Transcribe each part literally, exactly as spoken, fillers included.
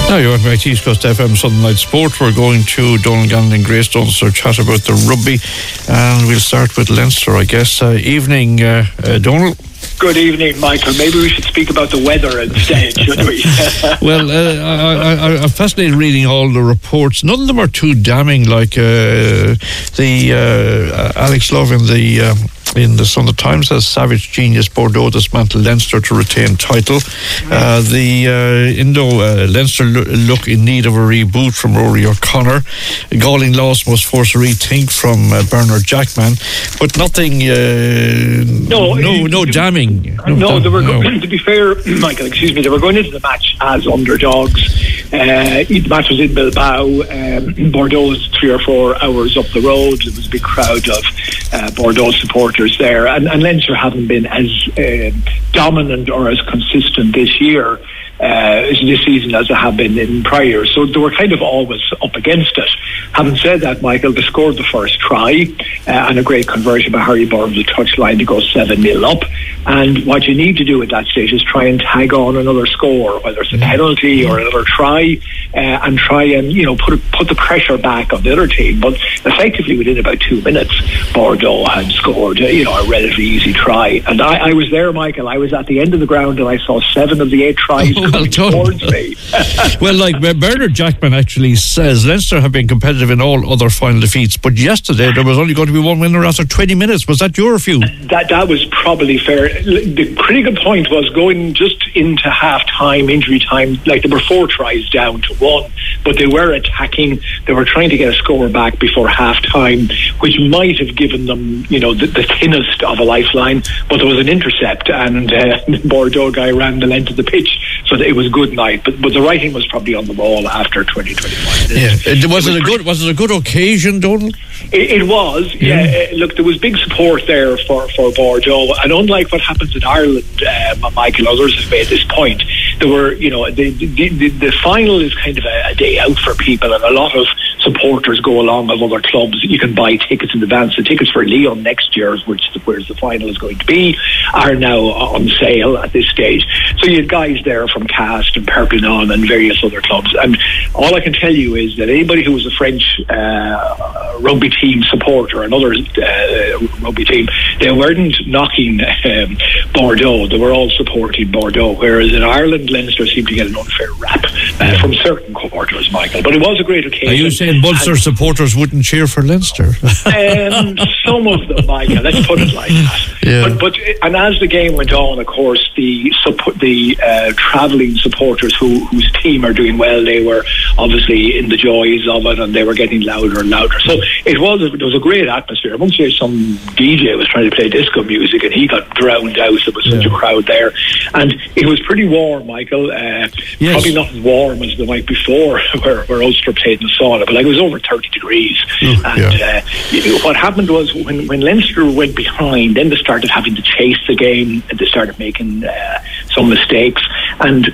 Now you're on East Coast F M Sunday Night Sport. We're going to Donald Gannon and Greystone to chat about the rugby, and we'll start with Leinster, I guess. Uh, evening, uh, uh, Donald. Good evening, Michael. Maybe we should speak about the weather instead, should we? Well, uh, I, I, I'm fascinated reading all the reports. None of them are too damning, like uh, the uh, Alex Love in the... Um, in the Sunday Times says Savage Genius Bordeaux dismantled Leinster to retain title. Uh, the uh, Indo uh, Leinster lo- look in need of a reboot from Rory O'Connor. A galling loss must force a rethink from uh, Bernard Jackman, but nothing. Uh, no, no, no damning. No, no they were no. Going, to be fair, Michael. Excuse me. They were going into the match as underdogs. Uh, the match was in Bilbao. Um, Bordeaux was three or four hours up the road. There was a big crowd of uh, Bordeaux supporters there, and, and Leinster haven't been as uh, dominant or as consistent this year uh, this season as they have been in prior, so they were kind of always up against it. Having said that, Michael, they scored the first try uh, and a great conversion by Harry Burns, the touchline to go seven nil up, and what you need to do at that stage is try and tag on another score, whether it's a penalty or another try, uh, and try and, you know, put put the pressure back on the other team. But effectively within about two minutes Bordeaux had scored, you know, a relatively easy try, and I, I was there, Michael. I was at the end of the ground and I saw seven of the eight tries oh, well towards me. Well, like Bernard Jackman actually says, Leinster have been competitive in all other final defeats, but yesterday there was only going to be one winner after twenty minutes. Was that your view? That that was probably fair. The critical point was going just into half time, injury time, like there were four tries down to one, but they were attacking. They were trying to get a score back before half time, which might have given them, you know, the, the thinnest of a lifeline, but there was an intercept, and uh, the Bordeaux guy ran the length of the pitch, so it was a good night. But but the writing was probably on the wall after twenty twenty-five. Yeah, was it, it, was it a good was it a good occasion, Donald? It, it was. Yeah. yeah. Uh, look, there was big support there for for Bordeaux, and unlike what happens in Ireland, uh, Michael, others have made this point. There were, you know, the the, the, the final is kind of a, a day out for people, and a lot of supporters go along of other clubs. You can buy tickets in advance. The tickets for Lyon next year, which where the final is going to be, are now on sale at this stage. So you had guys there from Cast and Perpignan and various other clubs, and all I can tell you is that anybody who was a French uh, rugby team supporter, another uh, rugby team, they weren't knocking um, Bordeaux. They were all supporting Bordeaux, whereas in Ireland, Leinster seemed to get an unfair rap uh, from certain quarters, Michael. But it was a great occasion. Are you saying Munster and supporters wouldn't cheer for Leinster? um, some of them, Michael. Let's put it like that. Yeah. But, but and as the game went on, of course, the support, the uh, travelling supporters who whose team are doing well, they were obviously in the joys of it, and they were getting louder and louder. So it was a, there was a great atmosphere. I once hear some D J was trying to play disco music, and he got drowned out. There was such yeah. a crowd there, and it was pretty warm, Michael. Uh, yes. Probably not as warm as the night before, where, where Ulster played in the sauna, but like it was over thirty degrees. Oh, and yeah. uh, you know, what happened was when when Leinster went behind, then they started having to chase the game, and they started making uh, some mistakes, and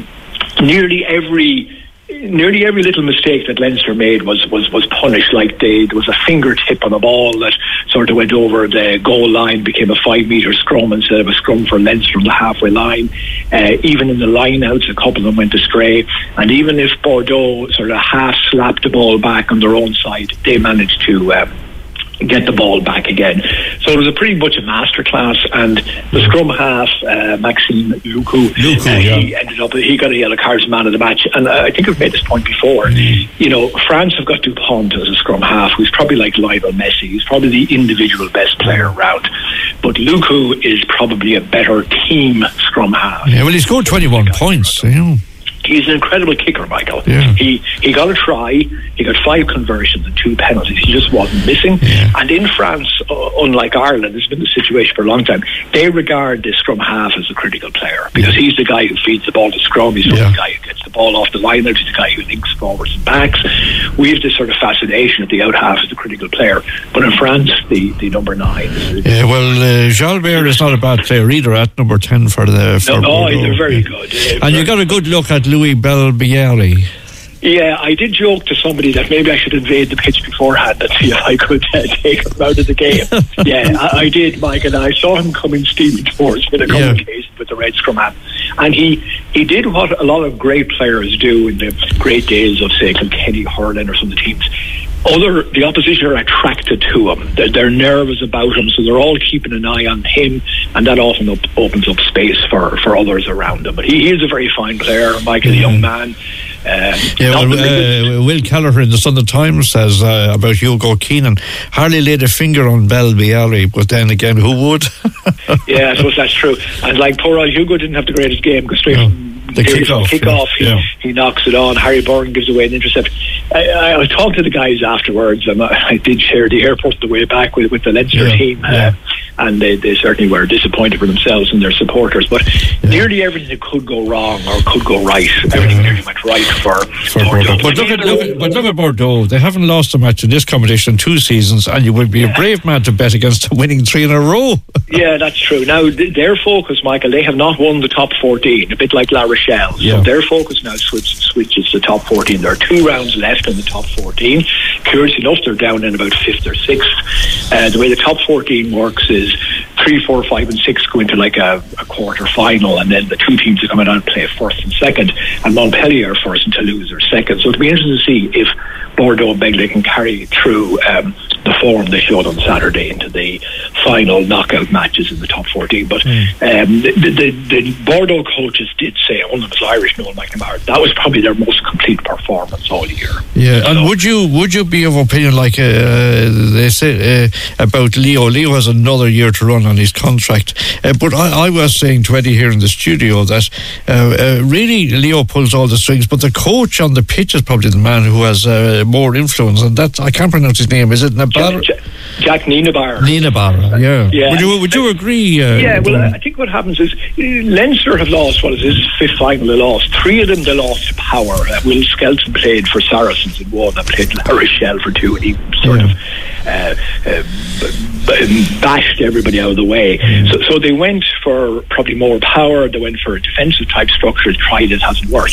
nearly every. Nearly every little mistake that Leinster made was, was, was punished. Like they, there was a fingertip on a ball that sort of went over the goal line, became a five metre scrum instead of a scrum for Leinster on the halfway line. Uh, even in the line-outs, a couple of them went astray. And even if Bordeaux sort of half slapped the ball back on their own side, they managed to um, get the ball back again. So it was a pretty much a masterclass, and the scrum half, uh, Maxime Luku, Luku uh, yeah. he ended up, he got a yellow card as man of the match. And uh, I think I've made this point before. Mm. You know, France have got Dupont as a scrum half, who's probably like Lionel Messi. He's probably the individual best player around. But Luku is probably a better team scrum half. Yeah, well, he scored twenty-one points, you know. He's an incredible kicker, Michael. Yeah. He he got a try, he got five conversions and two penalties. He just wasn't missing. Yeah. And in France, uh, unlike Ireland, it's been the situation for a long time, they regard this scrum half as a critical player, because yeah. he's the guy who feeds the ball to scrum, he's yeah. the guy who gets the ball off the line out, he's the guy who links forwards and backs. We have this sort of fascination that the out half is the critical player. But in France, the, the number nine is... Yeah, well, uh, Jalbert is not a bad player either at number ten for the... For no, no they're very good. Uh, and you got a good look at Louis Belbieri. Yeah, I did joke to somebody that maybe I should invade the pitch beforehand and see if I could uh, take him out of the game. yeah, I, I did, Mike, and I saw him coming steaming towards me on a couple yeah. of occasions with the Red Scrum man. And he, he did what a lot of great players do in the great days of, say, Kilkenny hurling or some of the teams. Other the opposition are attracted to him. They're, they're nervous about him, so they're all keeping an eye on him, and that often up, opens up space for, for others around him. But he, he is a very fine player. Michael, mm-hmm. a young man. Uh, yeah, well, uh, Will Kelleher in the Sunday Times says uh, about Hugo Keenan, hardly laid a finger on Bell Bialy, but then again, who would? yeah, I suppose that's true. And like poor old Hugo didn't have the greatest game because straight no. from the kick-off, kick yeah. off he, yeah. he knocks it on. Harry Byrne gives away an intercept. I, I, I talked to the guys afterwards, and I, I did share the airport the way back with, with the Leinster yeah. team, uh, yeah. and they, they certainly were disappointed for themselves and their supporters. But yeah. nearly everything that could go wrong or could go right, everything yeah. nearly went right for, for Bordeaux. But look, at, look at, but look at Bordeaux. They haven't lost a match in this competition in two seasons, and you would be yeah. a brave man to bet against winning three in a row. yeah, that's true. Now, th- their focus, Michael, they have not won the top fourteen, a bit like La Rochelle. So yeah. their focus now switch, switches to top fourteen. There are two rounds left in the top fourteen. Curious enough, they're down in about fifth or sixth. Uh, the way the top fourteen works is three, four, five, and six go into like a, a quarter final, and then the two teams that come out and play first and second, and Montpellier are first and Toulouse are second. So it'll be interesting to see if Bordeaux and Begley can carry through um, the form they showed on Saturday into the final knockout matches in the top fourteen. But mm. um, the, the, the Bordeaux coaches did say, one of them was Irish, Noel McNamara, that was probably their most complete performance all year. Yeah, so, and would you would you be of opinion like uh, they say uh, about Leo? Leo has another year to run on his contract, uh, but I, I was saying to Eddie here in the studio that uh, uh, really Leo pulls all the strings, but the coach on the pitch is probably the man who has uh, more influence, and that I can't pronounce his name. Is it Nabar? Jack, Jack Nienaber. Nienaber, yeah. yeah. Would you would you agree? Uh, yeah. Well, I think what happens is Leinster have lost. What is this fifth final? They lost three of them. They lost to power. Uh, Will Skelton played for Saracens in one. I played La Rochelle for two, and he sort yeah. of uh, uh, b- b- bashed everybody out of the way. Mm. So, so they went for probably more power. They went for a defensive type structure. Tried it, hasn't worked.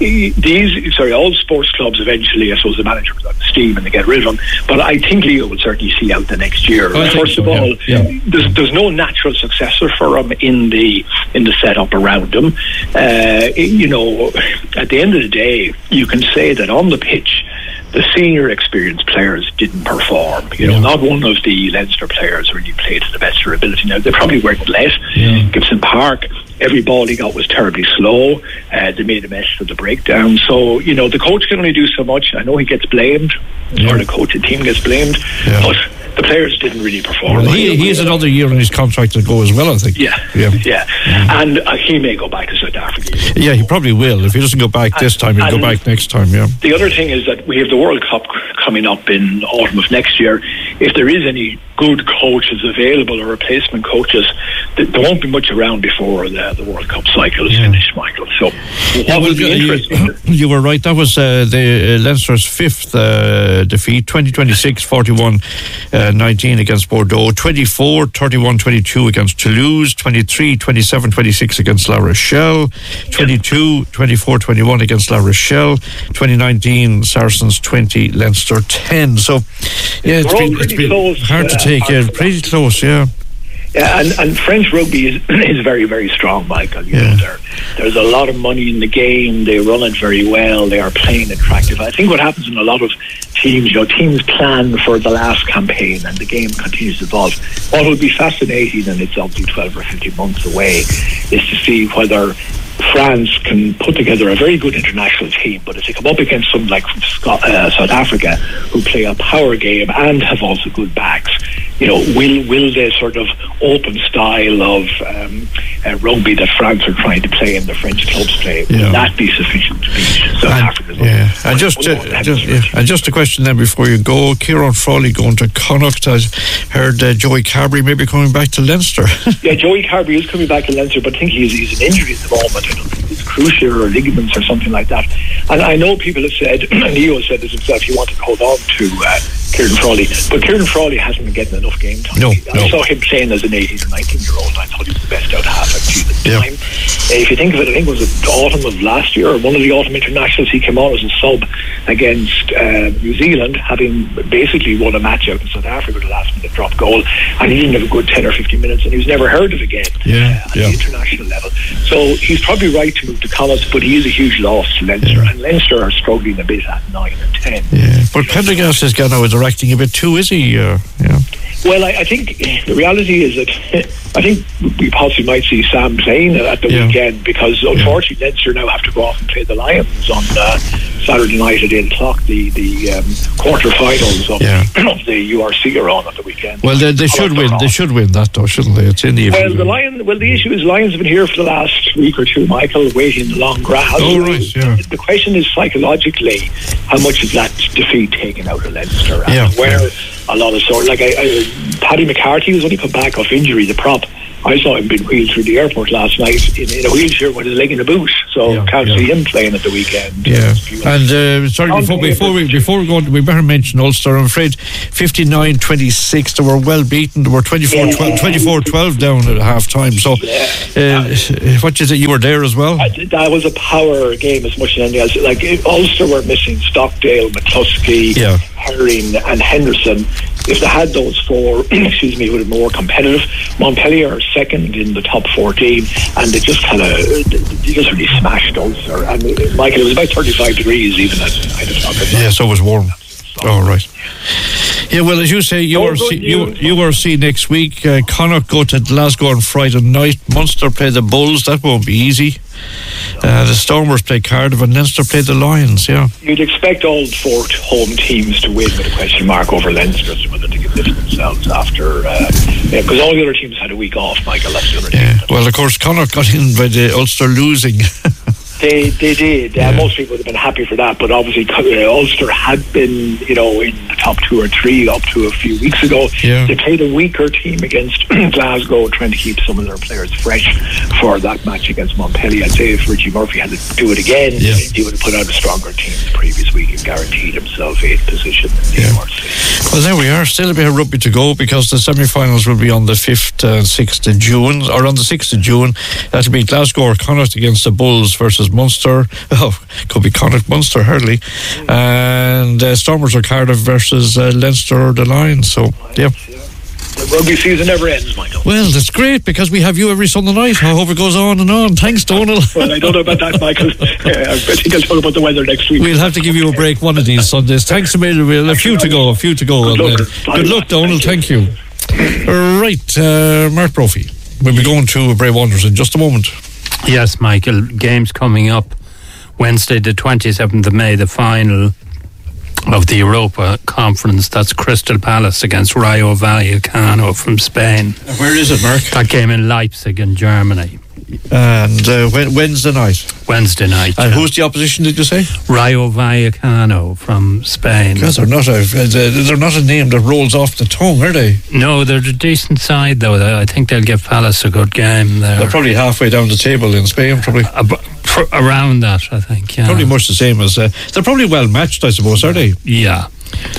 These, sorry, all sports clubs eventually, I suppose, the manager was on steam and they get rid of him. But I think Leo will certainly see out the next year. Oh, First so, of all, yeah. Yeah. There's, there's no natural successor for him in the in the setup around him. Uh, you know, at the end of the day, you can say that on the pitch, the senior experienced players didn't perform. You know, yeah. not one of the Leinster players really played to the best of their ability. Now, they probably weren't let. Yeah. Gibson Park, every ball he got was terribly slow. Uh, they made a mess of the breakdown. So, you know, the coach can only do so much. I know he gets blamed, yeah. or the coach and team gets blamed, yeah. but the players didn't really perform. Well, he, he has another year on his contract to go as well, I think. Yeah, yeah. yeah. Mm-hmm. And uh, he may go back to South Africa. Yeah, he probably will. If he doesn't go back and, this time, he'll go back next time, yeah. The other thing is that we have the World Cup coming up in autumn of next year. If there is any good coaches available or replacement coaches, th- there won't be much around before the, the World Cup cycle is yeah. finished, Michael. So that yeah, will be interesting. You, you were right. That was uh, the uh, Leinster's fifth uh, defeat, twenty twenty-six forty-one nineteen against Bordeaux, twenty-four thirty-one twenty-two against Toulouse, twenty-three twenty-seven twenty-six against La Rochelle, twenty-two twenty-four twenty-one against La Rochelle, twenty nineteen Saracens twenty, Leinster ten. So, yeah, it's been, it's been close, hard to uh, take. Yeah, pretty close, yeah. Yeah, and, and French rugby is, is very, very strong, Michael. You yeah. know, there, there's a lot of money in the game. They run it very well. They are playing attractive. I think what happens in a lot of teams, you know, teams plan for the last campaign and the game continues to evolve. What will be fascinating, and it's obviously twelve or fifteen months away, is to see whether France can put together a very good international team, but if they come up against something like Scott, uh, South Africa, who play a power game and have also good backs, you know, will will the sort of open style of um, uh, rugby that France are trying to play and the French clubs play, will yeah. that be sufficient to beat South Africa? Yeah, and just, uh, just, yeah. and just a question then before you go, Kieran Frawley going to Connacht. I heard uh, Joey Carberry maybe coming back to Leinster. Yeah, Joey Carberry is coming back to Leinster, but I think he's, he's an injury at the moment. I don't think it's cruciate or ligaments or something like that. And I know people have said, and Leo said this himself, he wanted to hold on to uh, Kieran Frawley. But Kieran Frawley hasn't been getting enough game time. No, I no. saw him playing as an eighteen or nineteen year old. I thought he was the best out of half actually at the yeah. time. Uh, if you think of it, I think it was the autumn of last year, one of the autumn internationals, he came on as a sub against uh, New Zealand, having basically won a match out in South Africa, the last minute drop goal, and he didn't have a good ten or fifteen minutes, and he was never heard of again yeah, uh, at yeah. the international level. So he's probably right to move to Connacht, but he is a huge loss to Leinster, yeah. and Leinster are struggling a bit at nine and ten. Yeah, but Pendergast is kind of directing a bit too, is he? Uh, yeah. Well, I, I think the reality is that I think we possibly might see Sam playing at the yeah. weekend, because unfortunately yeah. Leinster now have to go off and play the Lions on uh, Saturday night at eight o'clock. The the um, quarter-finals of, yeah. the, of the U R C are on at the weekend. Well, they, they should win. They should win that, though, shouldn't they? It's in the well, the Lion. Well, the issue is Lions have been here for the last week or two, Michael, waiting the long grass. Oh, right, yeah. The question is psychologically, how much is that defeat taken out of Leinster? And yeah. where yeah. a lot of sort, like I, I, Paddy McCarthy was only come back off injury, the prop. I saw him being wheeled through the airport last night in, in a wheelchair with his leg in a boot, so yeah, can't yeah. see him playing at the weekend. Yeah, and uh, sorry, before, before we before we go on, we better mention Ulster. I'm afraid fifty-nine twenty-six, they were well beaten. They were twenty-four twelve down at half time. So, uh, what is it? You were there as well? I, that was a power game as much as anything else. Like Ulster were missing Stockdale, McCluskey, yeah. Herring, and Henderson. If they had those four, excuse me, it would have been more competitive. Montpellier are second in the top fourteen, and they just kind of, they just really smashed Ulster. And Michael, it was about thirty-five degrees even at nine o'clock. Yeah, so it was warm. Oh, right. Yeah, well, as you say, U R C, U, U R C next week. Uh, Connacht go to Glasgow on Friday night. Munster play the Bulls. That won't be easy. Uh, the Stormers play Cardiff, and Leinster play the Lions. Yeah, you'd expect all four home teams to win with a question mark over Leinster, so whether they can lift themselves after, because uh, yeah, all the other teams had a week off. Michael, that's the other yeah. team. Well, of course, Connacht got in by the Ulster losing. They they did. Yeah. Uh, most people would have been happy for that, but obviously uh, Ulster had been, you know, in the top two or three up to a few weeks ago. Yeah. They played a weaker team against Glasgow, trying to keep some of their players fresh for that match against Montpellier. I'd say if Richie Murphy had to do it again, yeah. he would have put out a stronger team the previous week and guaranteed himself eighth position in the yeah. U R C. Well, there we are. Still a bit of rugby to go, because the semi-finals will be on the fifth and sixth of June, or on the sixth of June. That'll be Glasgow or Connacht against the Bulls versus Munster. Oh, could be Connacht Munster, hardly. Mm. And uh, Stormers or Cardiff versus uh, Leinster or the Lions. So, yeah. The rugby season never ends, Michael. Well, that's great, because we have you every Sunday night. I hope it goes on and on. Thanks, Donal. Well, I don't know about that, Michael. uh, I think I'll talk about the weather next week. We'll have to give you a break one of these Sundays. Thanks a million. We'll a few to go. A few to go. Good and, luck, uh, good luck Donal. Thank you. Right, uh, Mark Brophy. We'll be going to Bray Wanderers in just a moment. Yes, Michael. Games coming up. Wednesday the twenty-seventh of May, the final of the Europa Conference. That's Crystal Palace against Rayo Vallecano from Spain. Where is it, Mark? That game in Leipzig in Germany. And uh, Wednesday night. Wednesday night. And yeah. who's the opposition, did you say? Rayo Vallecano from Spain. Because they're not a they're not a name that rolls off the tongue, are they? No, they're a decent side though. I think they'll give Palace a good game there. They're probably halfway down the table in Spain, probably. Uh, for around that, I think. Yeah. Probably much the same as uh, they're probably well matched, I suppose, are they? Yeah.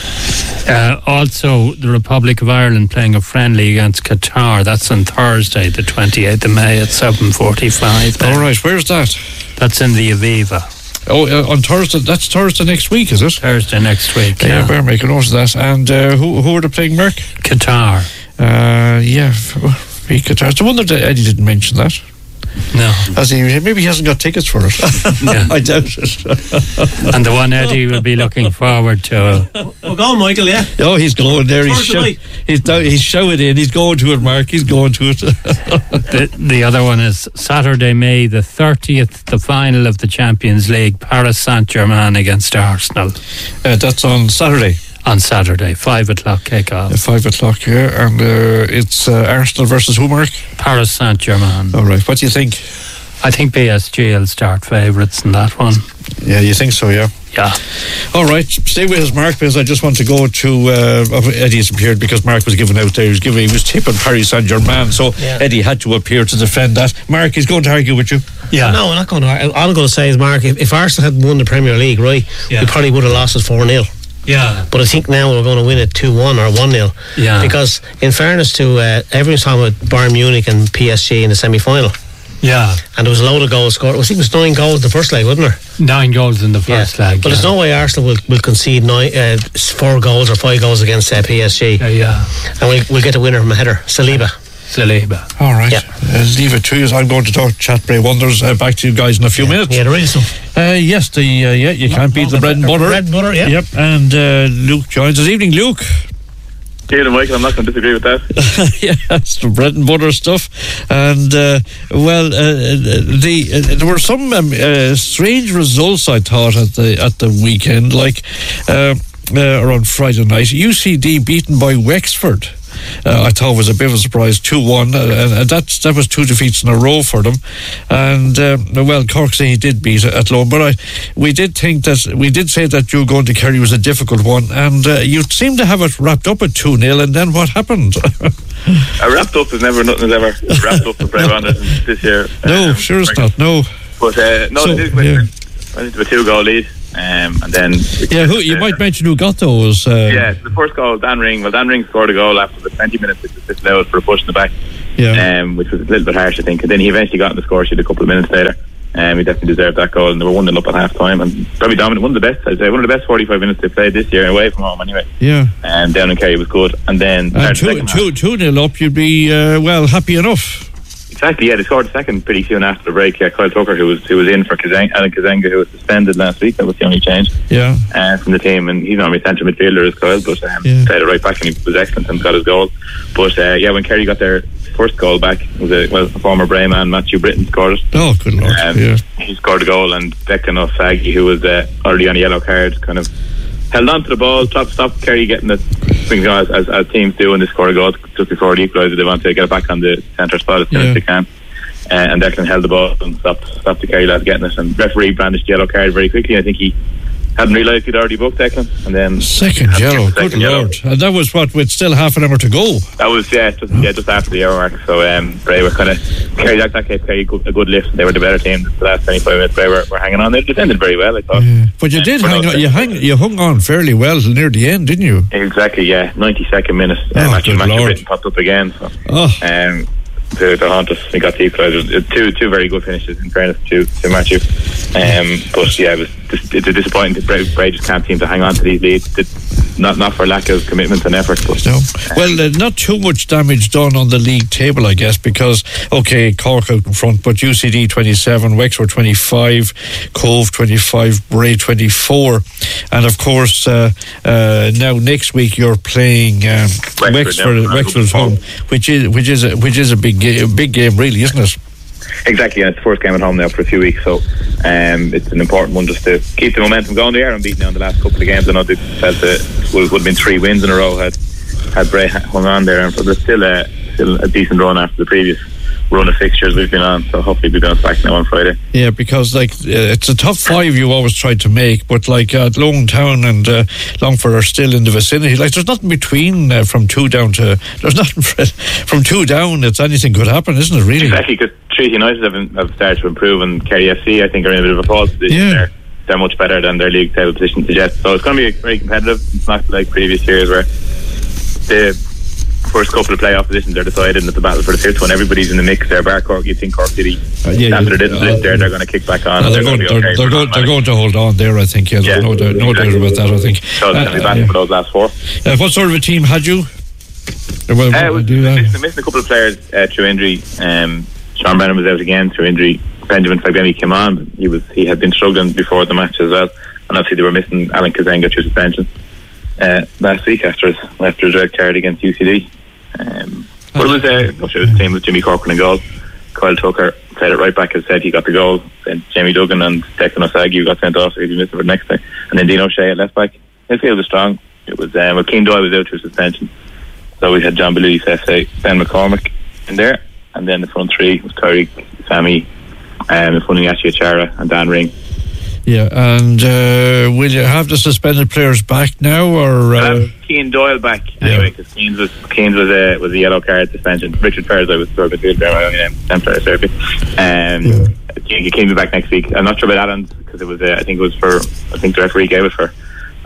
Uh, also, the Republic of Ireland playing a friendly against Qatar. That's on Thursday, the twenty-eighth of May at seven forty-five. All right, where's that? That's in the Aviva. Oh, uh, on Thursday. That's Thursday next week, is it? Thursday next week. Yeah, Yeah, better make a note of that. And uh, who who are they playing, Mark? Qatar. Uh, yeah, Qatar. It's a wonder that Eddie didn't mention that. No. As he, maybe he hasn't got tickets for it. Yeah. I doubt it. And the one Eddie will be looking forward to. We're going, Michael, yeah? Oh, he's going there. He's, show, he's, down, he's showing in. He's going to it, Mark. He's going to it. the, the other one is Saturday, May the thirtieth, the final of the Champions League, Paris Saint-Germain against Arsenal. Uh, that's on Saturday. On Saturday, five o'clock kick-off. Uh, five o'clock, yeah. And uh, it's uh, Arsenal versus who, Mark? Paris Saint-Germain. All right. What do you think? I think P S G will start favourites in that one. Yeah, you think so, yeah? Yeah. All right, stay with us, Mark, because I just want to go to uh, Eddie's appeared because Mark was giving out there. He was giving, he was tipping Paris Saint-Germain, so yeah. Eddie had to appear to defend that. Mark, he's going to argue with you. Yeah. No, I'm not going to argue. All I'm going to say is, Mark, if, if Arsenal had won the Premier League, right, yeah. we probably would have lost it four nil. Yeah. But I think now we're going to win it two one or one nil. Yeah. Because in fairness to uh, everyone's talking about Bayern Munich and P S G in the semi-final. Yeah. And there was a load of goals scored. I think it was nine goals in the first leg, wasn't there? Nine goals in the first yeah. leg. But yeah. there's no way Arsenal will, will concede nine, uh, four goals or five goals against uh, P S G. Yeah, yeah. And we'll, we'll get a winner from a header. Saliba. Saliba. All right. Yeah. Uh, leave it to you. I'm going to talk Chatbury Wonders. Uh, back to you guys in a few yeah. minutes. Yeah, there is some. Uh, yes, the uh, yeah, you can't beat the bread and butter. Bread and butter, yeah. Yep. And uh, Luke joins us. Evening, Luke. David Michael, I'm not going to disagree with that. Yeah, it's the bread and butter stuff. And uh, well, uh, the uh, there were some um, uh, strange results I thought at the at the weekend, like uh, uh, around Friday night. U C D beaten by Wexford. Uh, I thought it was a bit of a surprise, two one, uh, and that's, that was two defeats in a row for them. And uh, well, Cork City did beat Athlone, but I, we did think that we did say that you going to Kerry was a difficult one, and uh, you seem to have it wrapped up at two nil, and then what happened? uh, wrapped up is never nothing is ever wrapped up for Brave Anderson this year. No, um, sure it's not. No, but uh, no, so, they did yeah. went into a two goal lead. Um, and then yeah, who, you uh, might mention who got those. Uh, yeah, the first goal, Dan Ring. Well, Dan Ring scored a goal after the twenty minutes, which was disallowed for a push in the back. Yeah, um, which was a little bit harsh, I think. And then he eventually got in the score sheet a couple of minutes later. Um, he definitely deserved that goal, and they were one nil up at half time, and probably dominant. One of the best, I'd say, one of the best forty-five minutes they played this year away from home, anyway. Yeah, and down in Kerry was good, and then and two, two, two nil up, you'd be uh, well happy enough. Exactly, yeah, they scored a second pretty soon after the break. Yeah, Kyle Tucker, who was who was in for Kazeng, Alan Kazenga, who was suspended last week. That was the only change. Yeah, uh, from the team, and he's normally central midfielder as Kyle, but um, yeah. played it right back, and he was excellent and got his goal. But uh, yeah, when Kerry got their first goal back, it was a, well, a former Bray man, Matthew Britton, scored it. Oh, good lord! Um, yeah. He scored a goal, and Declan O'Saggy, who was uh, already on a yellow card, kind of held on to the ball, stopped, stopped Kerry getting the things as, as, as teams do when they score a goal just before the equaliser. They want to get it back on the centre spot as soon yeah. as they can. Uh, and Declan held the ball and stopped stopped the Kerry lads getting it, and referee brandished the yellow card very quickly. I think he hadn't realised he'd already booked Declan, and then second yellow, second good yellow. Lord. And that was what, with still half an hour to go. That was yeah, just, yeah, just after the hour mark. So um, Bray were kind of Kerry that, that gave Kerry a good lift. They were the better team the last twenty-five minutes. Bray were, were hanging on. They defended very well, I thought. Yeah. But you um, did hang on. You hang, you hung on fairly well near the end, didn't you? Exactly. Yeah, ninety-second minute. Oh, uh, Matthew, good Matthew Lord. Britton popped up again. So. Oh. Um, To, to haunt us, we got the equaliser. Two two very good finishes, in fairness to, to Matthew. Um, but yeah, it was just, it's a disappointing that Bray, Bray just can't seem to hang on to these leads. It, not not for lack of commitment and effort. But, no. Um, well, uh, not too much damage done on the league table, I guess, because okay, Cork out in front, but U C D twenty-seven, Wexford twenty-five, Cove twenty-five, Bray twenty-four, and of course uh, uh, now next week you're playing um, Wexford, Wexford Wexford's home, which is which is a, which is a big ga- big game, really, isn't it? Exactly, and it's the first game at home now for a few weeks, so um, it's an important one just to keep the momentum going. They are unbeaten now in the last couple of games. I know they felt it would, would have been three wins in a row had had Bray hung on there, and so there's still a still a decent run after the previous run of fixtures we've been on, so hopefully we'll be bounce back now on Friday. Yeah, because like uh, it's a top five you always try to make, but like uh, Lone Town and uh, Longford are still in the vicinity. Like there's nothing between uh, from two down to there's nothing from two down. It's anything could happen, isn't it? Really? Exactly, because Treaty United have, have started to improve, and Kerry F C I think are in a bit of a false position yeah. there. They're much better than their league table position suggests. So it's going to be very competitive. It's not like previous years where the first couple of playoff positions are decided, and it's a battle for the fifth one. Everybody's in the mix there. Bar Cork, you think Cork City, uh, yeah, after they didn't uh, there, they're going to kick back on. Uh, they're, they're, going, going they're, okay they're, going, they're going to hold on there, I think. Yeah, there's yeah, no, doubt, no doubt about that, I think. So it's going to be battling uh, for those last four. Uh, what sort of a team had you? Well, uh, we missed, missing a couple of players uh, through injury. Um, Sean Brennan was out again through injury. Benjamin Fagbemi came on. He was he had been struggling before the match as well, and obviously they were missing Alan Kazenga through suspension uh, last week after his, after his red card against U C D. Um, but it was uh, no, sure, the team with Jimmy Corcoran in goal. Kyle Tucker played it right back, as said, he got the goal. Then Jamie Duggan and Declan O'Saggy got sent off, so he'd be missing for the next day. And then Dean O'Shea at left back. His field was strong. It was um, well, Keane Doyle was out through suspension, so we had John Bellillis, S A, Ben McCormick in there, and then the front three was Tyreek, Sammy, um, Funyachi Achara and Dan Ring. Yeah, and uh, will you have the suspended players back now, or uh... Keane Doyle back anyway? Because yeah. Keane was Keane was a was a yellow card suspension. Richard Ferris, I was sort of good there. My only name, Templar Circuit. Um, yeah. Keane will be back next week. I'm not sure about Adams because it was uh, I think it was for I think the referee gave it for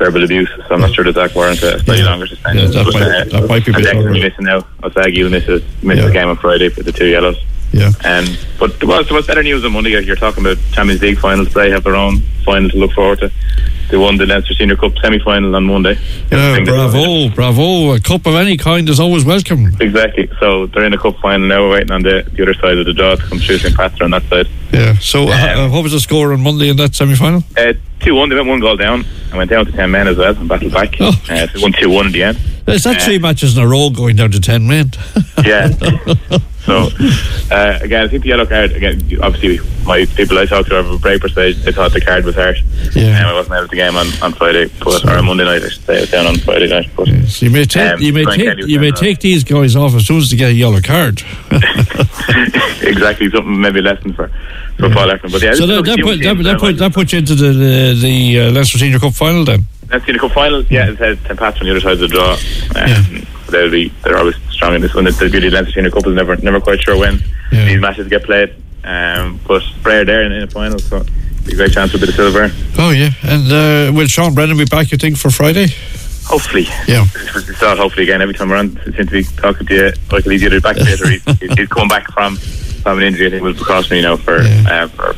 verbal abuse, so I'm not sure that that warrants a slightly yeah. longer suspension. Yeah, that, but, might, uh, that might be a bit longer. Missing now. Osagi will miss, it, miss yeah. the game on Friday for the two yellows. Yeah. Um, but there was, there was better news on Monday. You're talking about Champions League finals. They have their own final to look forward to. They won the Leinster Senior Cup semi-final on Monday. Yeah, bravo, bravo. A cup of any kind is always welcome. Exactly. So they're in a cup final now. We're waiting on the, the other side of the draw to come through. Saint Patrick on that side. Yeah. So um, uh, what was the score on Monday in that semi-final? Uh, two one. They went one goal down and went down to ten men as well and battled back. Oh. Uh, so they won two one in the end. Is that uh, three matches in a row going down to ten men? Yeah. So uh, again, I think the yellow card. Again, obviously, my people I talked to over break per stage, they thought the card was harsh. Yeah. Um, I wasn't out of the game on, on Friday, but, or on Monday night, I should say. I was down on Friday night. But yeah, so you may take um, you may take you may take these guys off as soon as they get a yellow card. Exactly, something maybe a lesson for for yeah. Paul Efron. But yeah, so that that put that, that put that puts you into the the, the uh, Leinster Senior Cup final then. Leinster Senior Cup final, yeah. It says Saint Patrick on the other side of the draw. Um, yeah. They'll be they're always strong in this one. The beauty of Leinster Senior Cup is never never quite sure when yeah. these matches get played. Um, but Bray there in, in the final, so it'll be a great chance for a bit of silver. Oh yeah, and uh, will Sean Brennan be back, you think, for Friday? Hopefully. Yeah. We start hopefully again every time we're on. Since we talking to you, Michael, he's either back later or he's, he's coming back from from an injury. I think it was precautionary, you know, for yeah. uh, for